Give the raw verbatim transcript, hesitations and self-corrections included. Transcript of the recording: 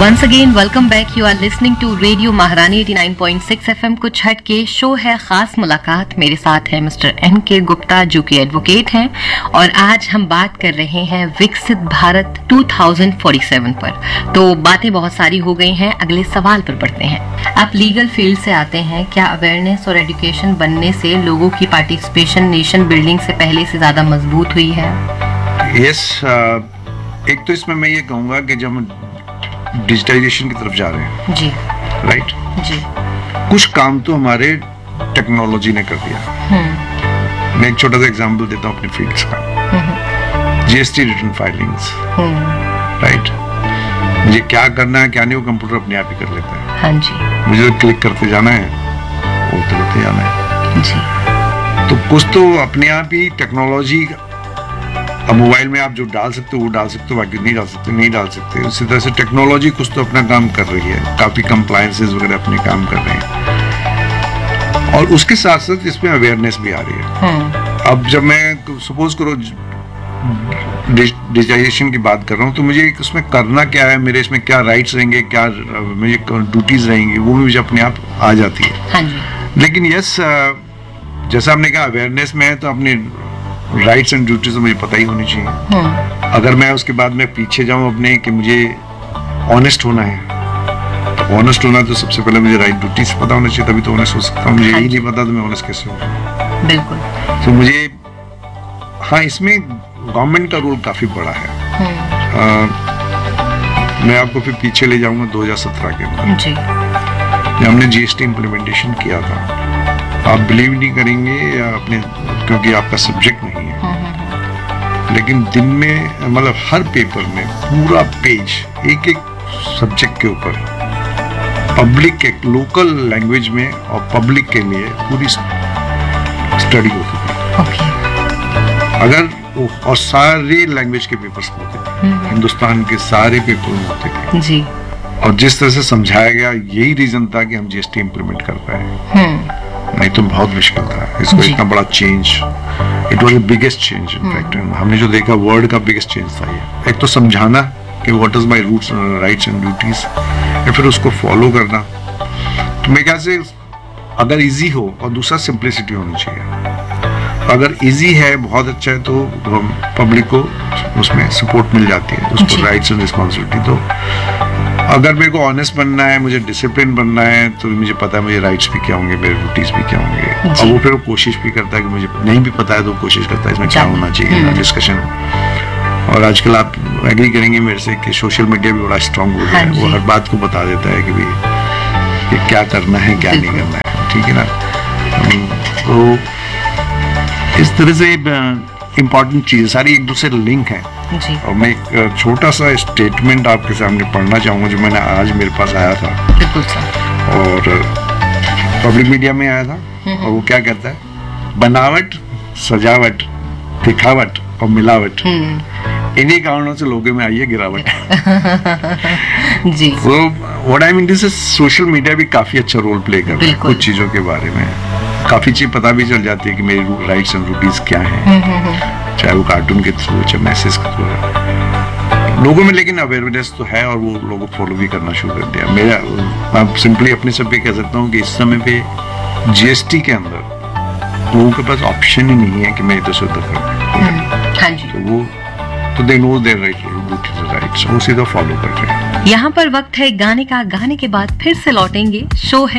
Once again, welcome back. You are listening to Radio महारानी eighty-nine point six F M. कुछ हट के show है खास मुलाकात. मेरे साथ है मिस्टर एन के गुप्ता जो कि एडवोकेट हैं और आज हम बात कर रहे हैं विकसित भारत two thousand forty-seven पर. तो बातें बहुत सारी हो गई हैं, अगले सवाल पर बढ़ते हैं. आप लीगल फील्ड से आते हैं, क्या अवेयरनेस और एजुकेशन बनने से लोगों की पार्टिसिपेशन नेशन बिल्डिंग से पहले से ज्यादा मजबूत हुई है? यस, एक तो इसमें मैं ये कहूँगा कि जब हम डिजिटाइजेशन की तरफ जा रहे हैं जी, राइट जी, कुछ काम तो हमारे टेक्नोलॉजी ने कर दिया. मैं एक छोटा सा एग्जांपल देता हूँ अपने फील्ड्स का. जीएसटी रिटर्न फाइलिंग्स, राइट, मुझे क्या करना है क्या नहीं वो कंप्यूटर अपने आप ही कर लेता है. हाँ जी, मुझे तो क्लिक करते जाना है, वो तो करते जाना है जी. तो कुछ तो अपने आप ही टेक्नोलॉजी, अब मोबाइल में आप जो डाल सकते हो वो डाल सकते हो, बाकी नहीं डाल सकते नहीं डाल सकते. उसी तरह से टेक्नोलॉजी कुछ तो अपना काम कर रही है, काफी कंप्लायंसेस वगैरह अपने काम कर रहे हैं और उसके साथ साथ इसमें अवेयरनेस भी आ रही है. अब जब मैं सपोज करो डिजिटाइजेशन की बात कर रहा हूँ तो मुझे उसमें करना क्या है, मेरे इसमें क्या राइट्स रहेंगे, क्या मुझे ड्यूटीज रहेंगी, वो भी मुझे अपने आप आ जाती है. हाँ जी. लेकिन यस, जैसा आपने कहा अवेयरनेस में है तो अपने राइट्स एंड ड्यूटीज तो मुझे पता ही होनी चाहिए. अगर मैं उसके बाद में पीछे जाऊं अपने कि मुझे ऑनेस्ट होना है, तो ऑनेस्ट होना तो सबसे पहले मुझे राइट ड्यूटीज पता होना चाहिए, तभी तो ऑनेस्ट हो सकता हूँ. मुझे यही नहीं पता तो मैं ऑनेस्ट कैसे हूँ? बिल्कुल. तो मुझे, हाँ, इसमें गवर्नमेंट का रोल काफी बड़ा है. आ, मैं आपको फिर पीछे ले जाऊंगा दो हज़ार सत्रह के अंदर जी, जब हमने जीएसटी इम्प्लीमेंटेशन किया था. आप बिलीव नहीं करेंगे अपने, क्योंकि आपका सब्जेक्ट नहीं है, लेकिन दिन में मतलब हर पेपर में पूरा पेज एक एक सब्जेक्ट के ऊपर पब्लिक के लोकल लैंग्वेज में और पब्लिक के लिए पूरी स्टडी होती थी. ओके. अगर और सारे लैंग्वेज के पेपर्स होते थे, हिंदुस्तान के सारे पेपर में होते थे जी. और जिस तरह से समझाया गया यही रीजन था कि हम जीएसटी इम्प्लीमेंट कर पाए. नहीं तो बहुत मुश्किल था इसको. इतना बड़ा change, it was the biggest change in fact. हमने जो देखा वर्ल्ड का बिगेस्ट चेंज था ये. एक तो समझाना कि what is my roots, rights and duties, या फिर उसको फॉलो करना. तो मेरे ख्याल से अगर इजी हो, और दूसरा सिंप्लिसिटी होनी चाहिए. अगर इजी है बहुत अच्छा है तो पब्लिक को उसमें सपोर्ट मिल जाती है, उसको राइट्स एंड रिस्पॉन्सिबिलिटी. तो अगर मेरे को ऑनेस्ट बनना है, मुझे डिसिप्लिन बनना है, तो मुझे पता है मुझे राइट्स भी क्या होंगे, मेरे ड्यूटीज भी क्या होंगे. और वो फिर वो कोशिश भी करता है कि मुझे नहीं भी पता है तो कोशिश करता है इसमें क्या होना चाहिए, डिस्कशन. और आजकल आप एग्री करेंगे मेरे से कि सोशल मीडिया भी बड़ा स्ट्रांग हो गया है. वो हर बात को बता देता है कि भाई ये क्या करना है क्या नहीं करना है. ठीक है ना. तो इस तरह से इम्पोर्टेंट चीज सारी एक दूसरे लिंक है. जी. और मैं एक छोटा सा स्टेटमेंट आपके सामने पढ़ना चाहूंगा जो मैंने आज मेरे पास आया था. बिल्कुल सर. और पब्लिक मीडिया में आया था. और वो क्या कहता है, बनावट, सजावट, दिखावट और मिलावट, इन्हीं कारणों से लोगों में आई है गिरावट. जी. तो what I mean this is, social media भी काफी अच्छा रोल प्ले कर रहा है कुछ चीजों के बारे में. काफी चीज पता भी चल जाती है कि मेरी राइट्स एंड ड्यूटीज क्या हैं, चाहे वो कार्टून के थ्रू, चाहे मैसेज के थ्रू. लोगों में लेकिन अवेयरनेस तो है और वो लोगों फॉलो भी करना शुरू कर दिया. मेरा, मैं सिंपली अपने सब पे कह सकता हूँ कि इस समय पे जीएसटी के अंदर लोगों के पास ऑप्शन ही नहीं है कि मैं इधर से उधर करूँ. हाँ जी. तो वो तो दे नो देयर राइट्स, वो सीधा फॉलो कर रहे हैं. यहाँ पर वक्त है गाने का. गाने के बाद फिर से लौटेंगे. शो है